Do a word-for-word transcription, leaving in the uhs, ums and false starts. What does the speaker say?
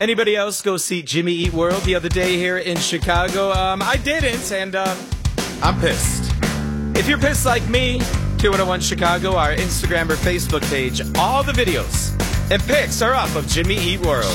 Anybody else go see Jimmy Eat World the other day here in Chicago? Um, I didn't, and uh, I'm pissed. If you're pissed like me, two oh one Chicago, our Instagram or Facebook page, all the videos and pics are up of Jimmy Eat World.